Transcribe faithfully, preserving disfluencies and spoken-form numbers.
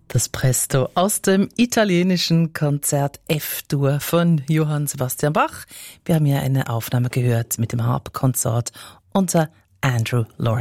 Das Presto aus dem italienischen Konzert F-Dur von Johann Sebastian Bach. Wir haben ja eine Aufnahme gehört mit dem Harp-Konsort unter Andrew Lawrence.